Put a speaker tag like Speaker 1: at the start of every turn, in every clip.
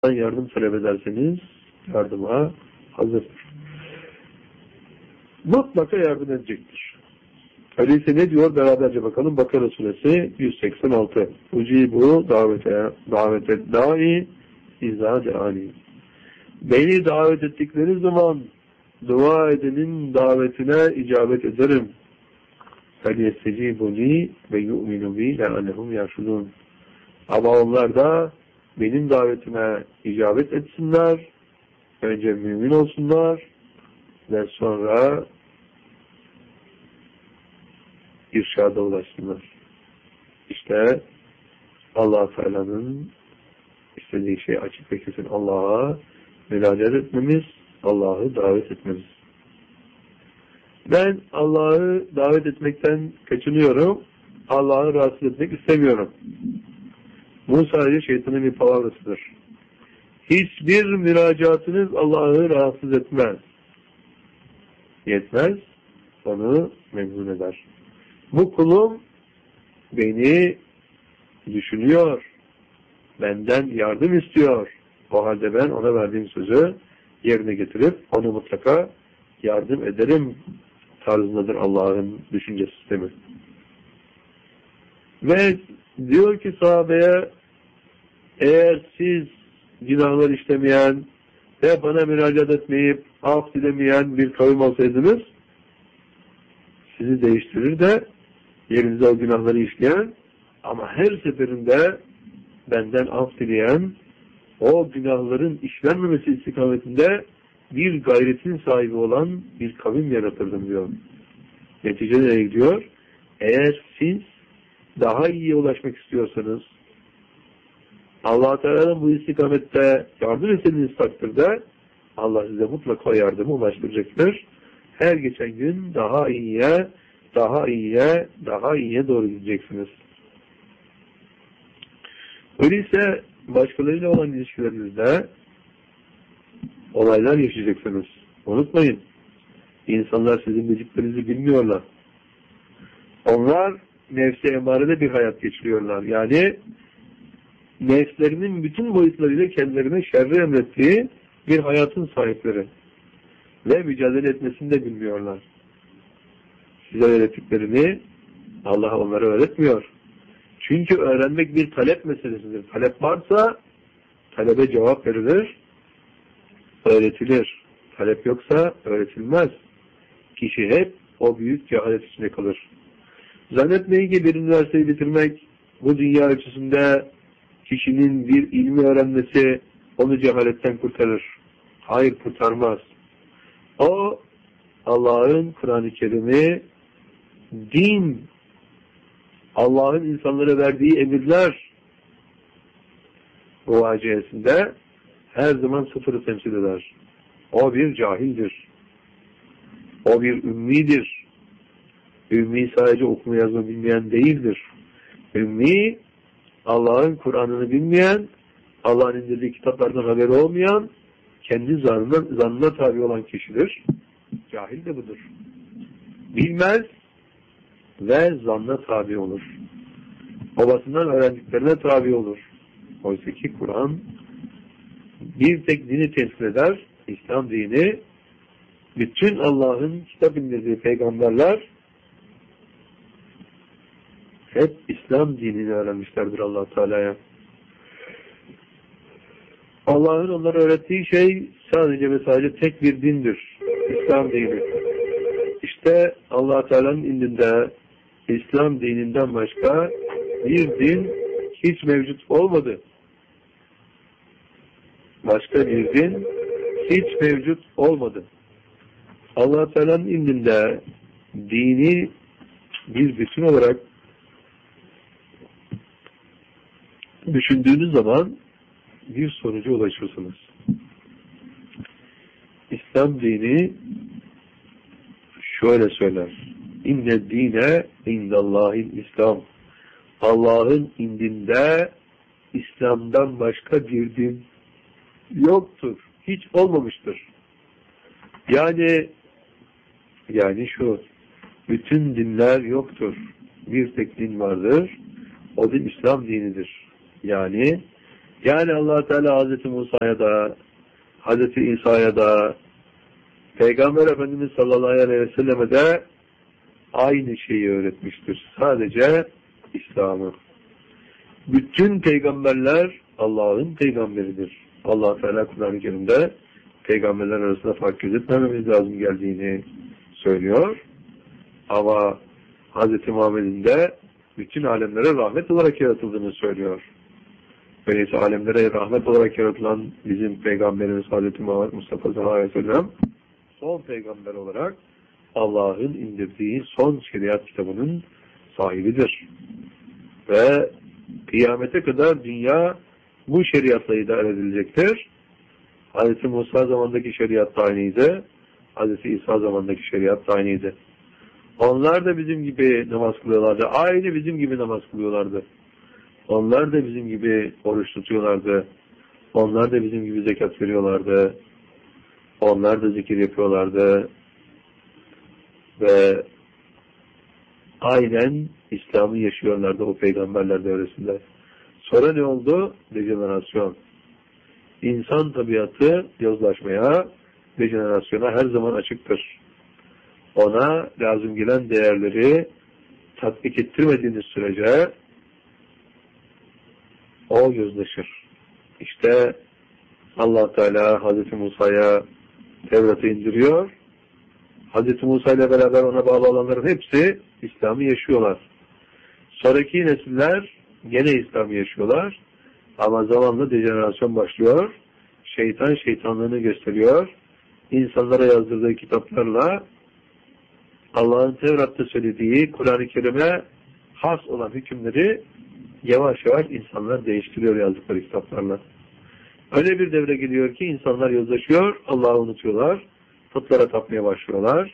Speaker 1: yardım talep ederseniz yardıma hazırdır. Mutlaka yardım edecektir. Öyleyse ne diyor? Beraberce bakalım. Bakara suresi 186. Ucibu davete da'i izâ de'ani. Beni davet ettikleri zaman dua edenin davetine icabet ederim. فَلْيَسْتَجِيبُ ve yu'minu bi le'annehum yarşudun. Ama onlar da benim davetime icabet etsinler. Önce mümin olsunlar ve sonra irşada ulaşsınlar. İşte Allah Teala'nın istediği şey açık ve kesin. Allah'a müracaat etmemiz, Allah'ı davet etmemiz. Ben Allah'ı davet etmekten kaçınıyorum. Allah'ı rahatsız etmek istemiyorum. Bu sadece şeytanın bir palavrasıdır. Hiçbir müracaatınız Allah'ı rahatsız etmez. Yetmez, onu memnun eder. Bu kulum beni düşünüyor, benden yardım istiyor. O halde ben ona verdiğim sözü yerine getirip onu mutlaka yardım ederim tarzındadır Allah'ın düşünce sistemi. Ve diyor ki sahabeye, eğer siz günahlar işlemeyen ve bana müracaat etmeyip af dilemeyen bir kavim olsaydınız, sizi değiştirir de yerinize o günahları işleyen ama her seferinde benden af dileyen, o günahların işlenmemesi istikametinde bir gayretin sahibi olan bir kavim yaratırdım diyor. Neticede nereye gidiyor? Eğer siz daha iyiye ulaşmak istiyorsanız, Allah Teala'nın bu istikamette yardım ettiğiniz takdirde Allah size mutlaka yardımı ulaştıracaktır. Her geçen gün daha iyiye, daha iyiye, daha iyiye doğru gideceksiniz. Öyleyse başkalarıyla olan ilişkilerinizde olaylar yaşayacaksınız. Unutmayın. İnsanlar sizin bildiklerinizi bilmiyorlar. Onlar nefsi emarede bir hayat geçiriyorlar. Yani nefslerinin bütün boyutlarıyla kendilerine şerri emrettiği bir hayatın sahipleri. Ve mücadele etmesini de bilmiyorlar. Size öğrettiklerini Allah onlara öğretmiyor. Çünkü öğrenmek bir talep meselesidir. Talep varsa talebe cevap verilir, öğretilir. Talep yoksa öğretilmez. Kişi hep o büyük cehalet içinde kalır. Zannetmeyin ki bir üniversiteyi bitirmek bu dünya ölçüsünde kişinin bir ilmi öğrenmesi onu cehaletten kurtarır. Hayır, kurtarmaz. O Allah'ın Kur'an-ı Kerim'i, din, Allah'ın insanlara verdiği emirler muvaciyesinde her zaman sıfırı temsil eder. O bir cahildir. O bir ümmidir. Ümmi sadece okuma yazma bilmeyen değildir. Ümmi, Allah'ın Kur'an'ını bilmeyen, Allah'ın indirdiği kitaplardan haberi olmayan, kendi zannına tabi olan kişidir. Cahil de budur. Bilmez ve zanna tabi olur. Babasından öğrendiklerine tabi olur. Oysa ki Kur'an bir tek dini temsil eder, İslam dini. Bütün Allah'ın kitap indirdiği peygamberler hep İslam dinini öğrenmişlerdir Allah Teala'ya. Allah'ın onlara öğrettiği şey sadece ve sadece tek bir dindir. İslam dini. İşte Allah Teala'nın indinde İslam dininden başka bir din hiç mevcut olmadı. Başka bir din hiç mevcut olmadı. Allah Teala'nın indinde dini bir bütün olarak düşündüğünüz zaman bir sonuca ulaşırsınız. İslam dini şöyle söyler. İnne dine indallahil İslam. Allah'ın indinde İslam'dan başka bir din yoktur. Hiç olmamıştır. Yani şu, bütün dinler yoktur. Bir tek din vardır. O din İslam dinidir. Yani Yani Allah Teala Hazreti Musa'ya da, Hazreti İsa'ya da, Peygamber Efendimiz sallallahu aleyhi ve selleme de aynı şeyi öğretmiştir. Sadece İslam'ı. Bütün peygamberler Allah'ın peygamberidir. Allah Teala Kur'an-ı Kerim'de peygamberler arasında fark gözetmememiz lazım geldiğini söylüyor. Ama Hz. Muhammed'in de bütün alemlere rahmet olarak yaratıldığını söylüyor. Öyleyse alemlere rahmet olarak yaratılan bizim peygamberimiz Hz. Muhammed Mustafa sallallahu aleyhi ve sellem son peygamber olarak Allah'ın indirdiği son şeriat kitabının sahibidir. Ve kıyamete kadar dünya bu şeriatla idare edilecektir. Hz. Musa zamandaki şeriat da aynıydı. Hz. İsa zamandaki şeriat da aynıydı. Onlar da bizim gibi namaz kılıyorlardı. Aynı bizim gibi namaz kılıyorlardı. Onlar da bizim gibi oruç tutuyorlardı. Onlar da bizim gibi zekat veriyorlardı. Onlar da zikir yapıyorlardı. Ve aynen İslam'ı yaşıyorlardı o peygamberler devresinde. Sonra ne oldu? Dejenerasyon. İnsan tabiatı yozlaşmaya, dejenerasyona her zaman açıktır. Ona lazım gelen değerleri tatbik ettirmediğiniz sürece o yozlaşır. İşte Allah Teala Hazreti Musa'ya Tevrat'ı indiriyor. Hazreti Musa ile beraber ona bağlı olanların hepsi İslam'ı yaşıyorlar. Sonraki nesiller gene İslam'ı yaşıyorlar. Ama zamanla dejenerasyon başlıyor. Şeytan şeytanlığını gösteriyor. İnsanlara yazdırdığı kitaplarla Allah'ın Tevrat'ta söylediği Kur'an-ı Kerim'e has olan hükümleri yavaş yavaş insanlar değiştiriyor yazdıkları kitaplarla. Öyle bir devre geliyor ki insanlar yozlaşıyor, Allah'ı unutuyorlar, putlara tapmaya başlıyorlar.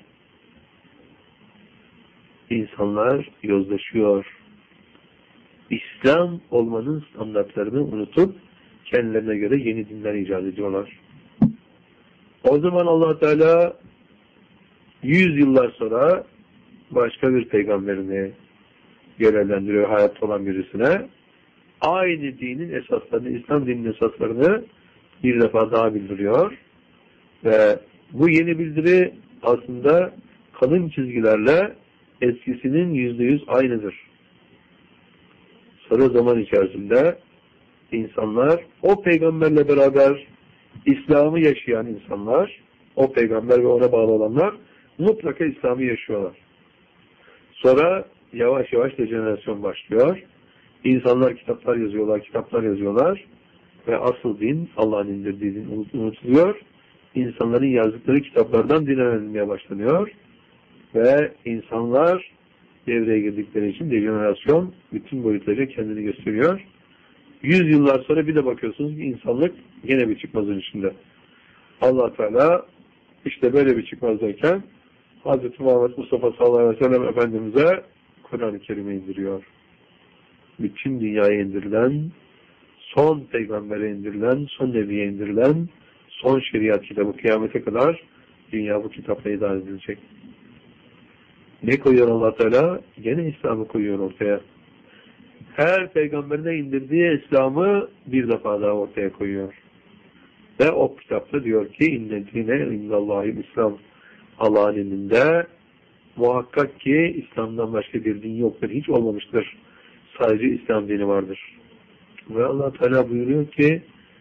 Speaker 1: İnsanlar yozlaşıyor. İslam olmanın standartlarını unutup kendilerine göre yeni dinler icat ediyorlar. O zaman Allah Teala 100 yıllar sonra başka bir peygamberini görevlendiriyor hayatta olan birisine. Aynı dinin esaslarını, İslam dininin esaslarını bir defa daha bildiriyor. Ve bu yeni bildiri aslında kalın çizgilerle eskisinin %100 aynıdır. Sonra zaman içerisinde insanlar o peygamberle beraber İslam'ı yaşayan insanlar, o peygamber ve ona bağlı olanlar mutlaka İslam'ı yaşıyorlar. Sonra yavaş yavaş dejenerasyon başlıyor. İnsanlar kitaplar yazıyorlar ve asıl din, Allah'ın indirdiği din unutuluyor. İnsanların yazdıkları kitaplardan din öğrenilmeye başlanıyor ve insanlar devreye girdikleri için dejenerasyon bütün boyutlarıyla kendini gösteriyor. 100 yıllar sonra bir de bakıyorsunuz ki insanlık yine bir çıkmazın içinde. Allah Teala işte böyle bir çıkmazdayken Hz. Muhammed Mustafa sallallahu aleyhi ve sellem Efendimiz'e Kur'an-ı Kerim'i indiriyor. Bütün dünyaya indirilen, son peygambere indirilen, son nebiye indirilen, son şeriat kitabı kıyamete kadar dünya bu kitapla idare edilecek. Ne koyuyor Allah Teala? Gene İslam'ı koyuyor ortaya. Her peygamberine indirdiği İslam'ı bir defa daha ortaya koyuyor. Ve o kitapta diyor ki innedine indallahil İslam. Allah'ın indinde muhakkak ki İslam'dan başka bir din yoktur, hiç olmamıştır. Sadece İslam dini vardır. Ve Allah Teala buyuruyor ki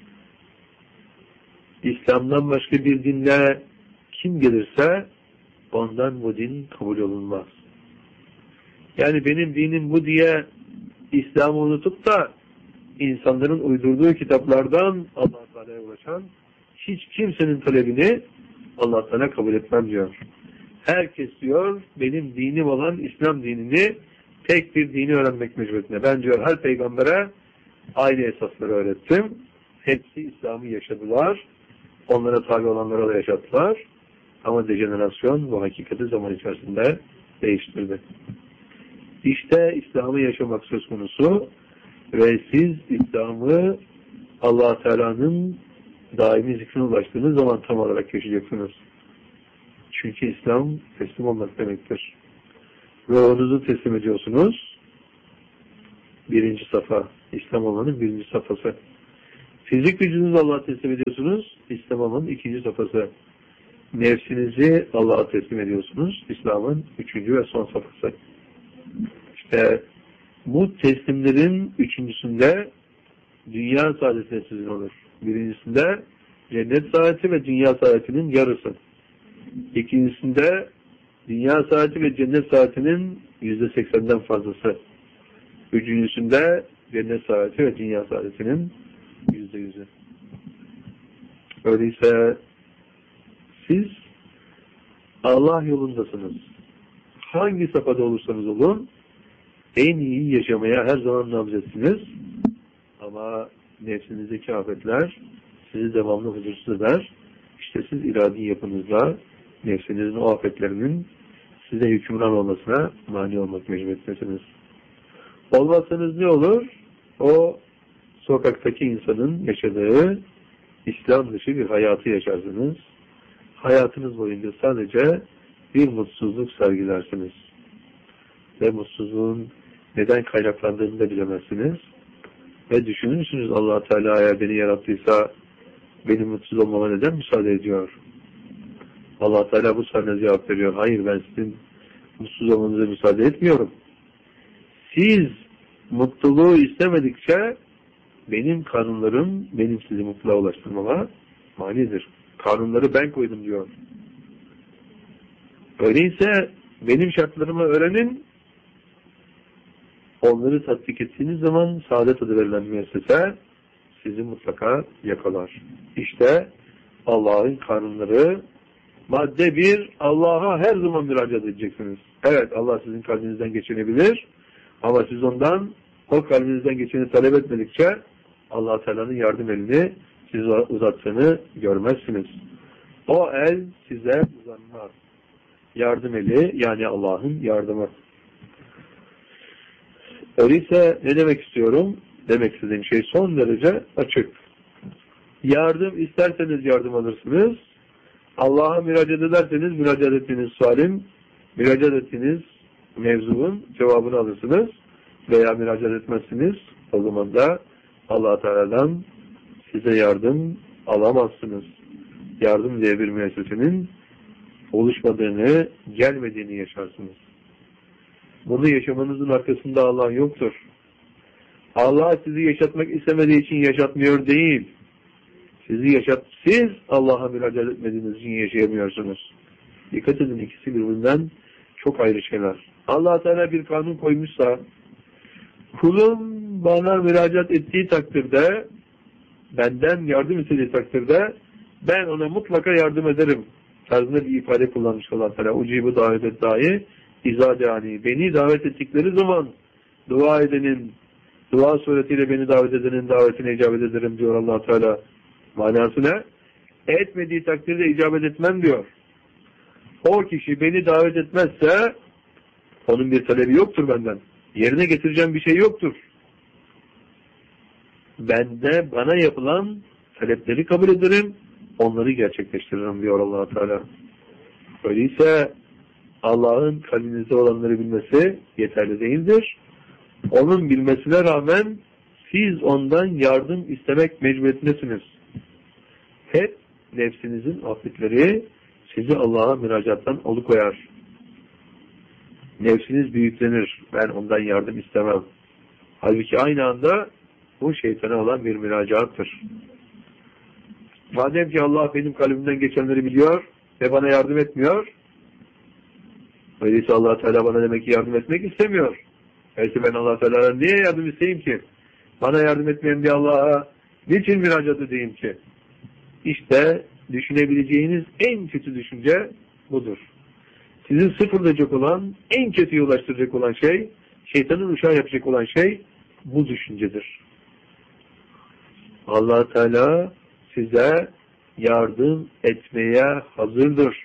Speaker 1: İslam'dan başka bir dinle kim gelirse ondan bu din kabul olunmaz. Yani benim dinim bu diye İslam'ı unutup da insanların uydurduğu kitaplardan Allah Teala'ya ulaşan hiç kimsenin talebini Allah Teala kabul etmem diyor. Herkes diyor benim dinim olan İslam dinini tek bir dini öğrenmek mecburiyetinde. Ben diyor her peygambere aynı esasları öğrettim. Hepsi İslam'ı yaşadılar. Onlara tabi olanlara da yaşattılar. Ama dejenerasyon bu hakikati zaman içerisinde değiştirdi. İşte İslam'ı yaşamak söz konusu ve siz İslam'ı Allah Teala'nın daimi zikrine ulaştığınız zaman tam olarak yaşayacaksınız. Çünkü İslam teslim olmak demektir. Ve onuzu teslim ediyorsunuz. Birinci safa. İslam olmanın birinci safhası. Fizik gücünüzü Allah'a teslim ediyorsunuz. İslam'ın ikinci safhası. Nefsinizi Allah'a teslim ediyorsunuz. İslam'ın üçüncü ve son safhası. İşte bu teslimlerin üçüncüsünde dünya saadeti sizin olur. Birincisinde cennet saadeti ve dünya saadetinin yarısı. İkincisinde dünya saadeti ve cennet saadetinin %80'den fazlası. Üçüncüsünde cennet saadeti ve dünya saadetinin %100'ü. Öyleyse siz Allah yolundasınız. Hangi safhada olursanız olun en iyi yaşamaya her zaman namzetsiniz. Ama nefsinizdeki afetler sizi devamlı huzursuz eder. İşte siz iradi yapınızla nefsinizin o afetlerinin size hükümran olmasına mani olmak mecburiyetindesiniz. Olmazsanız ne olur? O sokaktaki insanın yaşadığı İslam dışı bir hayatı yaşarsınız. Hayatınız boyunca sadece bir mutsuzluk sergilersiniz. Ve mutsuzluğun neden kaynaklandığını da bilemezsiniz. Ve düşünürsünüz Allah Teala eğer beni yarattıysa benim mutsuz olmama neden müsaade ediyor? Allah Teala bu soruna cevap veriyor. Hayır, ben sizin mutsuz olmanıza müsaade etmiyorum. Siz mutluluğu istemedikçe benim kanunlarım benim sizi mutluluğa ulaştırmama manidir. Kanunları ben koydum diyor. Öyleyse benim şartlarımı öğrenin. Onları tatbik ettiğiniz zaman saadet adı verilen müessese sizi mutlaka yakalar. İşte Allah'ın kanunları. Madde 1, Allah'a her zaman müracaat edeceksiniz. Evet, Allah sizin kalbinizden geçinebilir ama siz ondan o kalbinizden geçeni talep etmedikçe Allah Teala'nın yardım elini size uzattığını görmezsiniz. O el size uzanmaz. Yardım eli yani Allah'ın yardımı. Öyleyse ne demek istiyorum? Demek istediğim şey son derece açık. Yardım isterseniz yardım alırsınız. Allah'a müracaat ederseniz müracaat ettiğiniz sualin, müracaat ettiğiniz mevzunun cevabını alırsınız. Veya müracaat etmezsiniz. O zaman da Allah Teala'dan size yardım alamazsınız. Yardım diye bir müessesenin oluşmadığını, gelmediğini yaşarsınız. Bunu yaşamanızın arkasında Allah yoktur. Allah sizi yaşatmak istemediği için yaşatmıyor değil. Siz Allah'a müracaat etmediğiniz için yaşayamıyorsunuz. Dikkat edin, ikisi birbirinden çok ayrı şeyler. Allah Teala bir kanun koymuşsa, kulum bana müracaat ettiği takdirde, benden yardım istediği takdirde, ben ona mutlaka yardım ederim tarzında bir ifade kullanmış Allah Teala. Ucibu davet et dahi, izadani. Beni davet ettikleri zaman dua edenin, dua suretiyle beni davet edenin davetine icabet ederim diyor Allah Teala. Manası ne? Etmediği takdirde icabet etmem diyor. O kişi beni davet etmezse onun bir talebi yoktur benden. Yerine getireceğim bir şey yoktur. Bana yapılan talepleri kabul ederim, onları gerçekleştiririm diyor Allah Teala. Öyleyse Allah'ın kalbinizde olanları bilmesi yeterli değildir. Onun bilmesine rağmen siz ondan yardım istemek mecburiyetindesiniz. Hep nefsinizin afetleri sizi Allah'a müracaattan alıkoyar. Nefsiniz büyüklenir. Ben ondan yardım istemem. Halbuki aynı anda bu şeytana olan bir müracaattır. Madem ki Allah benim kalbimden geçenleri biliyor ve bana yardım etmiyor, öyleyse Allah Teala bana demek ki yardım etmek istemiyor. Öyleyse ben Allah Teala'dan niye yardım isteyeyim ki? Bana yardım etmeyen bir Allah'a niçin müracaat edeyim ki? İşte düşünebileceğiniz en kötü düşünce budur. Sizi sıfırlayacak olan, en kötüye ulaştıracak olan şey, şeytanın uşağı yapacak olan şey bu düşüncedir. Allah Teala size yardım etmeye hazırdır.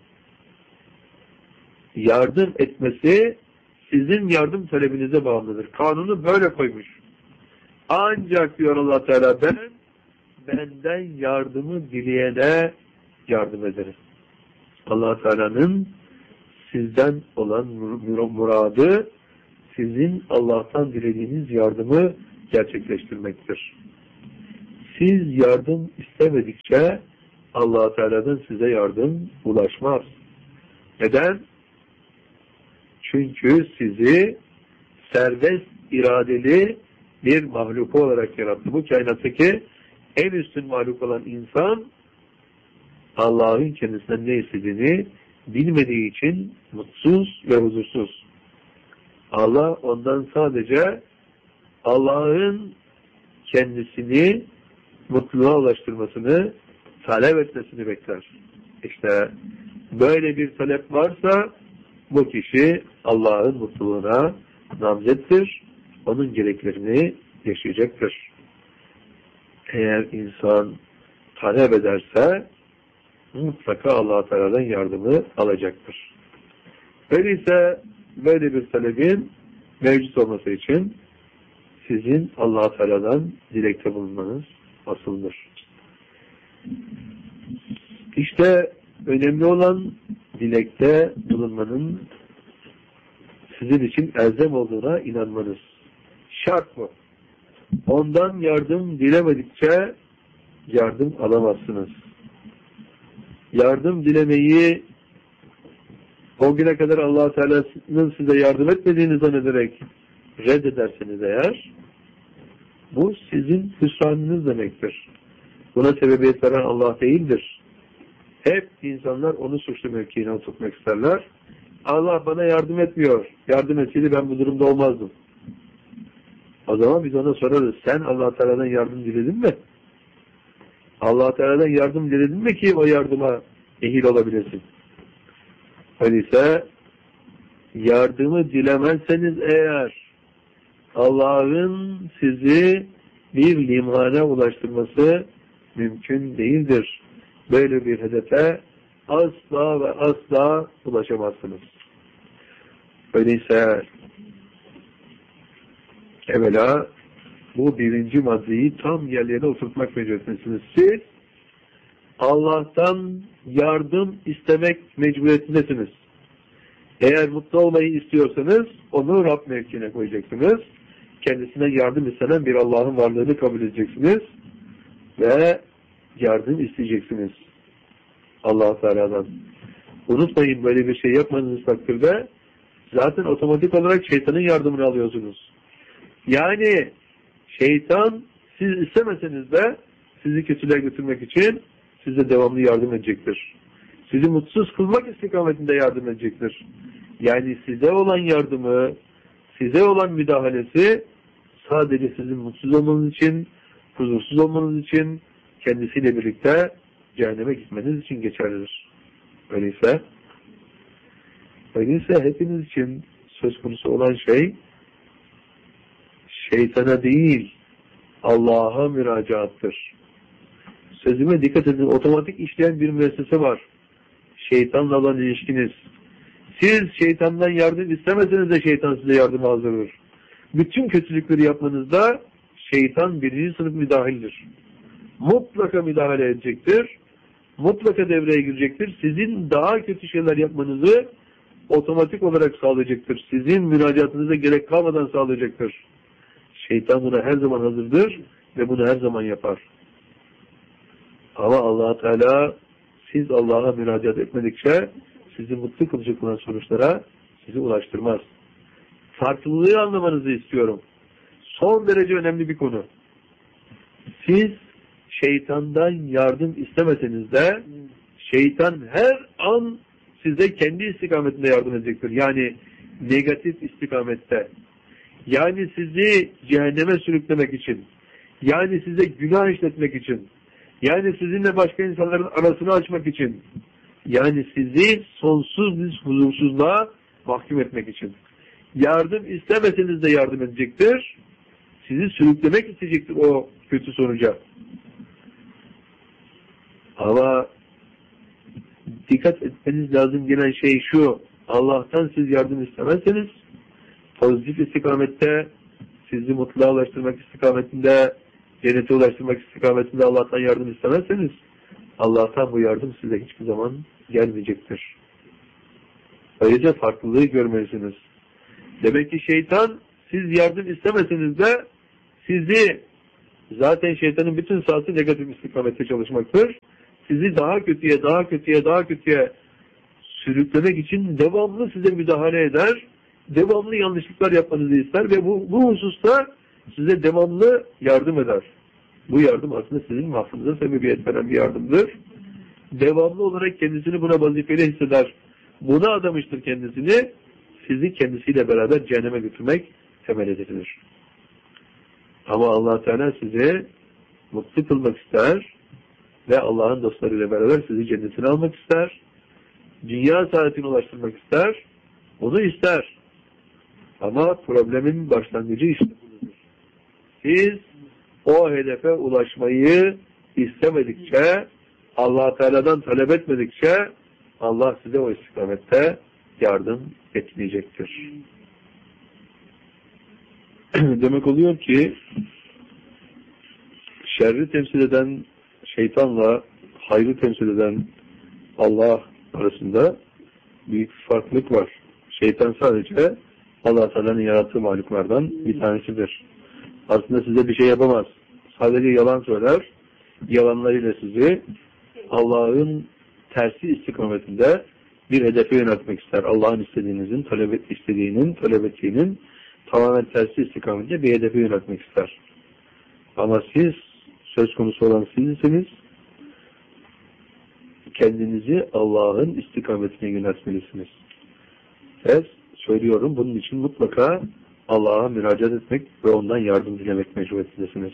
Speaker 1: Yardım etmesi sizin yardım talebinize bağımlıdır. Kanunu böyle koymuş. Ancak diyor Allah Teala benden yardımı dileyene yardım ederim. Allah Teala'nın sizden olan muradı sizin Allah'tan dilediğiniz yardımı gerçekleştirmektir. Siz yardım istemedikçe Allah Teala'dan size yardım ulaşmaz. Neden? Çünkü sizi serbest iradeli bir mahluku olarak yarattı. Bu kainattaki en üstün mahluk olan insan Allah'ın kendisinden ne istediğini bilmediği için mutsuz ve huzursuz. Allah ondan sadece Allah'ın kendisini mutluluğa ulaştırmasını, talep etmesini bekler. İşte böyle bir talep varsa bu kişi Allah'ın mutluluğuna namzettir. Onun gereklerini yaşayacaktır. Eğer insan talep ederse mutlaka Allah Teala'dan yardımı alacaktır. Öyleyse böyle bir talebin mevcut olması için sizin Allah Teala'dan dilekte bulunmanız asıldır. İşte önemli olan dilekte bulunmanın sizin için elzem olduğuna inanmanız. Şart bu. Ondan yardım dilemedikçe yardım alamazsınız. Yardım dilemeyi o güne kadar Allah Teala'nın size yardım etmediğini zannederek reddederseniz eğer, bu sizin hüsranınız demektir. Buna sebebiyet veren Allah değildir. Hep insanlar onu suçlu mevkiine oturtmak isterler. Allah bana yardım etmiyor. Yardım etseydi ben bu durumda olmazdım. O zaman biz ona sorarız. Sen Allah Teala'dan yardım diledin mi? Allah Teala'dan yardım diledin mi ki o yardıma ehil olabilirsin? Öyleyse yardımı dilemezseniz eğer Allah'ın sizi bir limana ulaştırması mümkün değildir. Böyle bir hedefe asla ve asla ulaşamazsınız. Öyleyse evvela bu birinci maddeyi tam yerlerine oturtmak mecburiyetindesiniz. Siz Allah'tan yardım istemek mecburiyetindesiniz. Eğer mutlu olmayı istiyorsanız onu Rab mevkine koyacaksınız. Kendisinden yardım istenen bir Allah'ın varlığını kabul edeceksiniz ve yardım isteyeceksiniz Allah Teala'dan. Unutmayın, böyle bir şey yapmanız takdirde zaten otomatik olarak şeytanın yardımını alıyorsunuz. Yani şeytan siz istemeseniz de sizi kötülüğe götürmek için size devamlı yardım edecektir. Sizi mutsuz kılmak istikametinde yardım edecektir. Yani size olan yardımı, size olan müdahalesi sadece sizin mutsuz olmanız için, huzursuz olmanız için, kendisiyle birlikte cehenneme gitmeniz için geçerlidir. Öyleyse hepiniz için söz konusu olan şey şeytana değil, Allah'a müracaattır. Sözüme dikkat edin, otomatik işleyen bir müessese var. Şeytanla olan ilişkiniz. Siz şeytandan yardım istemeseniz de şeytan size yardıma hazırdır. Bütün kötülükleri yapmanızda şeytan birinci sınıf müdahildir. Mutlaka müdahale edecektir. Mutlaka devreye girecektir. Sizin daha kötü şeyler yapmanızı otomatik olarak sağlayacaktır. Sizin müracaatınıza gerek kalmadan sağlayacaktır. Şeytan buna her zaman hazırdır ve bunu her zaman yapar. Ama Allah Teala siz Allah'a müracaat etmedikçe sizi mutlu kılacak olan sonuçlara sizi ulaştırmaz. Farklılığı anlamanızı istiyorum. Son derece önemli bir konu. Siz şeytandan yardım istemeseniz de şeytan her an size kendi istikametinde yardım edecektir. Yani negatif istikamette. Yani sizi cehenneme sürüklemek için. Yani size günah işletmek için. Yani sizinle başka insanların arasını açmak için. Yani sizi sonsuz bir huzursuzluğa mahkum etmek için. Yardım istemeseniz de yardım edecektir. Sizi sürüklemek isteyecektir o kötü sonuca. Ama dikkat etmeniz lazım gelen şey şu: Allah'tan siz yardım istemezseniz, pozitif istikamette, sizi mutluluğa ulaştırmak istikametinde, cennete ulaştırmak istikametinde Allah'tan yardım istemezseniz, Allah'tan bu yardım size hiçbir zaman gelmeyecektir. Böylece farklılığı görmelisiniz. Demek ki şeytan siz yardım istemeseniz de sizi Zaten şeytanın bütün sahası negatif istikamette çalışmaktır. Sizi daha kötüye, daha kötüye, daha kötüye sürüklemek için devamlı size müdahale eder. Devamlı yanlışlıklar yapmanızı ister ve bu hususta size devamlı yardım eder. Bu yardım aslında sizin mahfınıza sebebiyet veren bir yardımdır. Devamlı olarak kendisini buna vazifeli hisseder. Buna adamıştır kendisini. Sizi kendisiyle beraber cehenneme götürmek temel edilir. Ama Allah Teala sizi mutlu kılmak ister ve Allah'ın dostlarıyla beraber sizi cennetine almak ister. Dünya saadetine ulaştırmak ister. Onu ister. Ama problemin başlangıcı işte budur. Siz o hedefe ulaşmayı istemedikçe, Allah Teala'dan talep etmedikçe Allah size o istikamette yardım etmeyecektir. Demek oluyor ki şerri temsil eden şeytanla hayrı temsil eden Allah arasında büyük bir farklılık var. Şeytan sadece Allah Teala'nın yarattığı mahluklardan bir tanesidir. Aslında size bir şey yapamaz. Sadece yalan söyler. Yalanlarıyla sizi Allah'ın tersi istikametinde bir hedefe yöneltmek ister. Allah'ın istediğinin, talep ettiğinin tamamen tersi istikametinde bir hedefe yöneltmek ister. Ama siz, söz konusu olan sizsiniz, kendinizi Allah'ın istikametine yöneltmelisiniz. Söylüyorum, bunun için mutlaka Allah'a müracaat etmek ve ondan yardım dilemek mecburiyetindesiniz.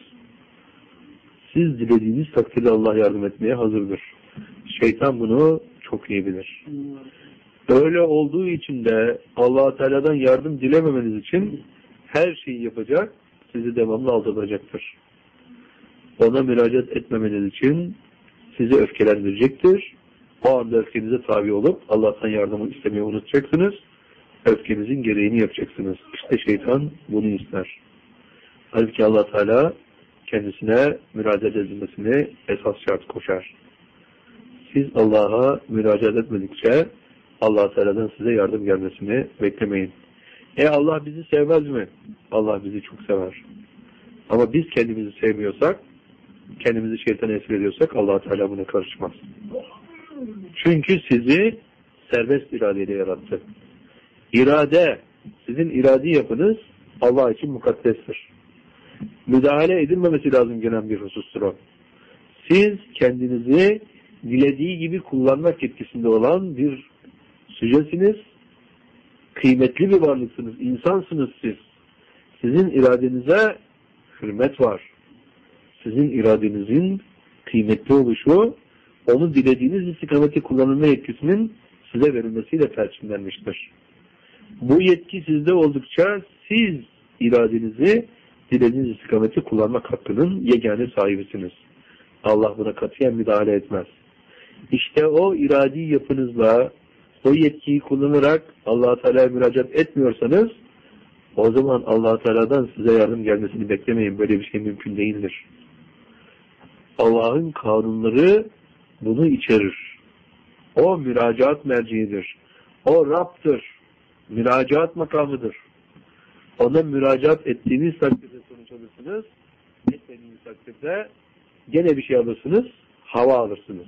Speaker 1: Siz dilediğiniz takdirde Allah yardım etmeye hazırdır. Şeytan bunu çok iyi bilir. Öyle olduğu için de Allah Teala'dan yardım dilememeniz için her şeyi yapacak, sizi devamlı aldatacaktır. Ona müracaat etmemeniz için sizi öfkelendirecektir. O anda öfkenize tabi olup Allah'tan yardımı istemeyi unutacaksınız. Öfkenizin gereğini yapacaksınız. İşte şeytan bunu ister. Halbuki Allah Teala kendisine müracaat edilmesini esas şart koşar. Siz Allah'a müracaat etmedikçe Allah Teala'dan size yardım gelmesini beklemeyin. Allah bizi sevmez mi? Allah bizi çok sever. Ama biz kendimizi sevmiyorsak, kendimizi şeytana esir ediyorsak Allah Teala buna karışmaz. Çünkü sizi serbest iradeyle yarattı. İrade, sizin iradi yapınız Allah için mukaddestir. Müdahale edilmemesi lazım gelen bir husustur o. Siz kendinizi dilediği gibi kullanmak yetkisinde olan bir sücesiniz, kıymetli bir varlıksınız, insansınız siz. Sizin iradenize hürmet var. Sizin iradenizin kıymetli oluşu, onu dilediğiniz istikameti kullanılma yetkisinin size verilmesiyle perçinlenmiştir. Bu yetki sizde oldukça siz iradenizi dilediğiniz istikameti kullanmak hakkının yegane sahibisiniz. Allah buna katiyen müdahale etmez. İşte o iradi yapınızla o yetkiyi kullanarak Allah Teala'ya müracaat etmiyorsanız o zaman Allah Teala'dan size yardım gelmesini beklemeyin. Böyle bir şey mümkün değildir. Allah'ın kanunları bunu içerir. O müracaat merciidir. O Rab'dır. Müracaat makamıdır. Ona müracaat ettiğiniz takdirde sonuç alırsınız. Etmediğiniz takdirde gene bir şey alırsınız. Hava alırsınız.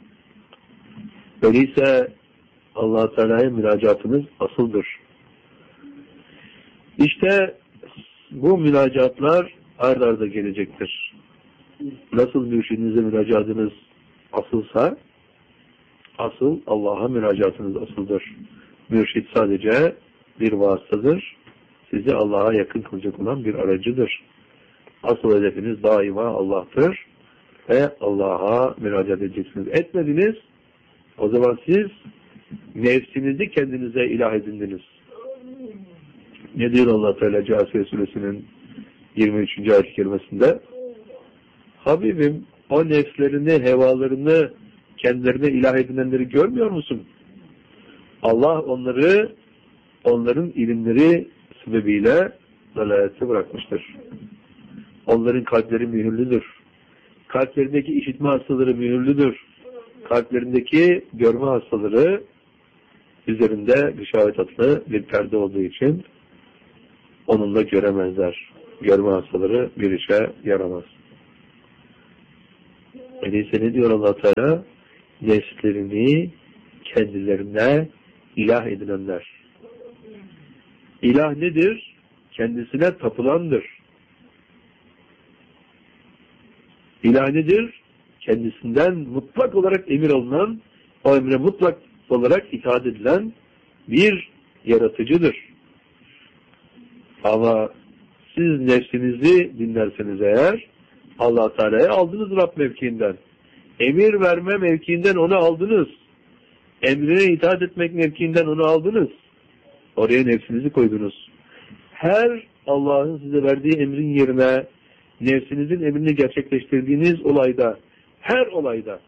Speaker 1: Öyleyse Allah Teala'ya müracaatınız asıldır. İşte bu müracaatlar ard arda gelecektir. Nasıl mürşidinize müracaatınız asılsa, asıl Allah'a müracaatınız asıldır. Mürşid sadece bir vasıtadır. Sizi Allah'a yakın kılacak olan bir aracıdır. Asıl hedefiniz daima Allah'tır. Ve Allah'a müracaat edeceksiniz. Etmediniz, o zaman siz nefsinizi kendinize ilah edindiniz. Ne diyor Allah Teala Câsiye Suresinin 23. ayet-i kerimesinde? Habibim, o nefslerini, hevalarını kendilerine ilah edinenleri görmüyor musun? Allah onların ilimleri sebebiyle dalalete bırakmıştır. Onların kalpleri mühürlüdür. Kalplerindeki işitme hastaları mühürlüdür. Kalplerindeki görme hastaları üzerinde gışavet adlı bir perde olduğu için onunla göremezler. Görme hastaları bir işe yaramaz. Öyleyse ne diyor Allah Teala? Nefslerini kendilerine ilah edinenler. İlah nedir? Kendisine tapılandır. İlah nedir? Kendisinden mutlak olarak emir alınan, o emre mutlak olarak itaat edilen bir yaratıcıdır. Ama siz nefsinizi dinlerseniz eğer, Allah Teala'ya aldınız Rab mevkiinden. Emir verme mevkiinden onu aldınız. Emrine itaat etmek mevkiinden onu aldınız. Oraya nefsinizi koydunuz. Her Allah'ın size verdiği emrin yerine nefsinizin emrini gerçekleştirdiğiniz olayda, her olayda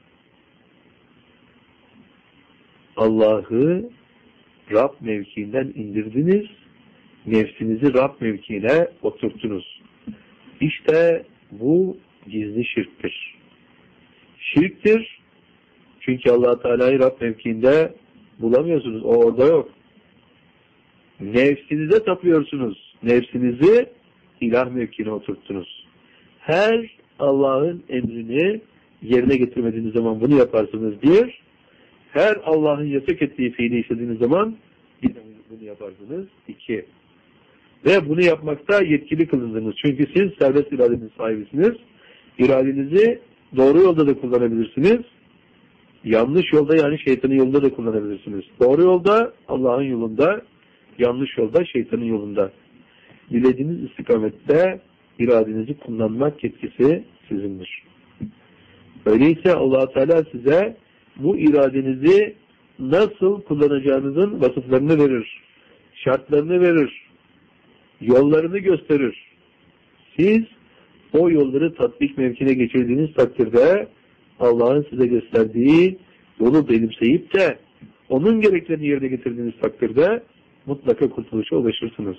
Speaker 1: Allah'ı Rab mevkiinden indirdiniz, nefsinizi Rab mevkiine oturttunuz. İşte bu gizli şirktir. Şirktir çünkü Allah Teala'yı Rab mevkiinde bulamıyorsunuz. O orada yok. Nefsinize tapıyorsunuz. Nefsinizi ilah mevkiine oturttunuz. Her Allah'ın emrini yerine getirmediğiniz zaman bunu yaparsınız bir. Her Allah'ın yasak ettiği fiili işlediğiniz zaman bunu yaparsınız iki. Ve bunu yapmakta yetkili kılındınız. Çünkü siz serbest iradenin sahibisiniz. İradenizi doğru yolda da kullanabilirsiniz. Yanlış yolda, yani şeytanın yolunda da kullanabilirsiniz. Doğru yolda Allah'ın yolunda, yanlış yolda şeytanın yolunda. Dilediğiniz istikamette iradenizi kullanmak yetkisi sizindir. Öyleyse Allah Teala size bu iradenizi nasıl kullanacağınızın vasıflarını verir, şartlarını verir, yollarını gösterir. Siz o yolları tatbik mevkine geçirdiğiniz takdirde Allah'ın size gösterdiği yolu benimseyip de onun gereklerini yerine getirdiğiniz takdirde mutlaka kurtuluşa ulaşırsınız.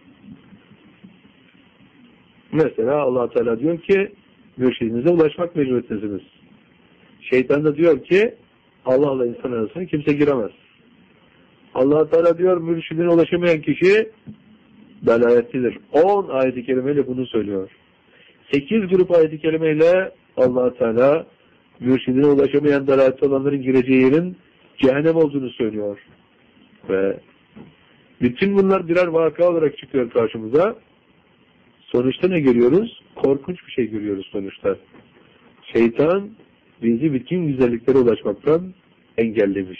Speaker 1: Mesela Allah Teala diyor ki mürşidinize ulaşmak mecburiyetindesiniz. Şeytan da diyor ki Allah'la insan arasına kimse giremez. Allah Teala diyor mürşidine ulaşamayan kişi belayetlidir. 10 ayet-i kerimeyle bunu söylüyor. 8 grup ayet-i kerimeyle Allah Teala mürşidine ulaşamayan dalayetli olanların gireceği yerin cehennem olduğunu söylüyor. Ve bütün bunlar birer vaka olarak çıkıyor karşımıza. Sonuçta ne görüyoruz? Korkunç bir şey görüyoruz sonuçta. Şeytan bizi bütün güzelliklere ulaşmaktan engellemiş.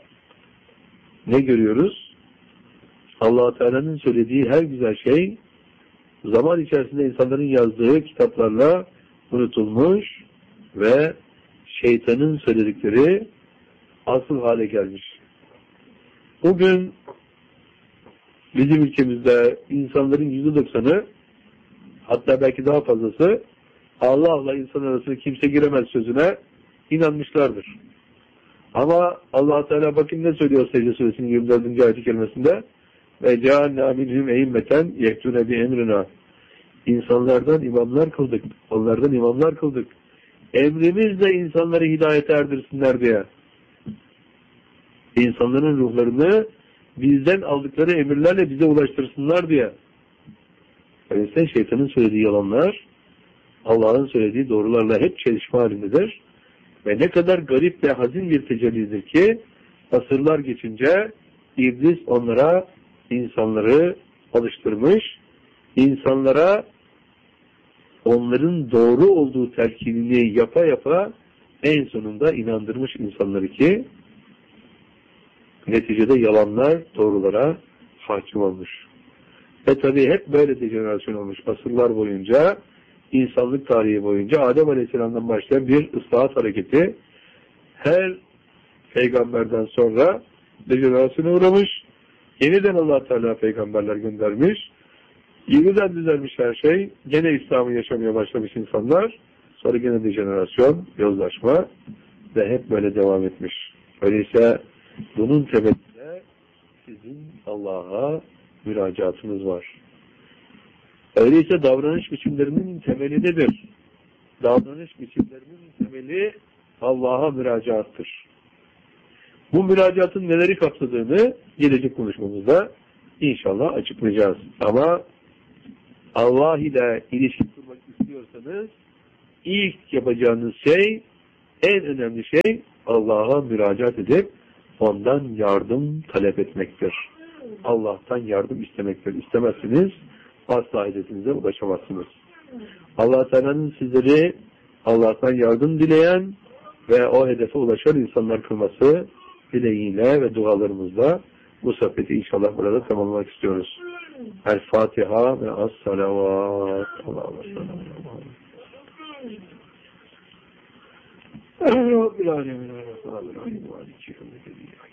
Speaker 1: Ne görüyoruz? Allah Teala'nın söylediği her güzel şey zaman içerisinde insanların yazdığı kitaplarla unutulmuş ve şeytanın söyledikleri asıl hale gelmiş. Bugün bizim ülkemizde insanların %90'ı, hatta belki daha fazlası, Allah'la insan arasında kimse giremez sözüne inanmışlardır. Ama Allah Teala bakın ne söylüyor Secde Suresinin 24. ayet-i kerimesinde: ve cealna minhum e'immeten yektune bi emrina. İnsanlardan imamlar kıldık. Onlardan imamlar kıldık. Emrimizle insanları hidayete erdirsinler diye. İnsanların ruhlarını bizden aldıkları emirlerle bize ulaştırsınlar diye. Öyleyse şeytanın söylediği yalanlar Allah'ın söylediği doğrularla hep çelişme halindedir. Ve ne kadar garip ve hazin bir tecellidir ki asırlar geçince İblis onlara insanları alıştırmış, insanlara onların doğru olduğu telkinini yapa yapa en sonunda inandırmış insanları ki neticede yalanlar doğrulara hakim olmuş. Ve tabii hep böyle dejenerasyon olmuş. Asırlar boyunca, insanlık tarihi boyunca Adem Aleyhisselam'dan başlayan bir ıslahat hareketi her peygamberden sonra dejenerasyona uğramış. Yeniden Allah Teala peygamberler göndermiş. Yeniden düzelmiş her şey. Gene İslam'ı yaşamaya başlamış insanlar. Sonra gene dejenerasyon, yozlaşma ve hep böyle devam etmiş. Öyleyse bunun temelinde sizin Allah'a müracaatınız var. Öyleyse davranış biçimlerinin temeli nedir? Davranış biçimlerinin temeli Allah'a müracaattır. Bu müracaatın neleri kapsadığını gelecek konuşmamızda inşallah açıklayacağız. Ama Allah ile ilişki kurmak istiyorsanız ilk yapacağınız şey en önemli şey Allah'a müracaat edip ondan yardım talep etmektir. Allah'tan yardım istemektir. İstemezsiniz, asla hedefinize ulaşamazsınız. Allah Teala'nın sizleri Allah'tan yardım dileyen ve o hedefe ulaşan insanlar kılması dileğiyle ve dualarımızla bu sohbeti inşallah burada tamamlamak istiyoruz. El-Fatiha ve Es-Salavat. Allah'a emanet olun.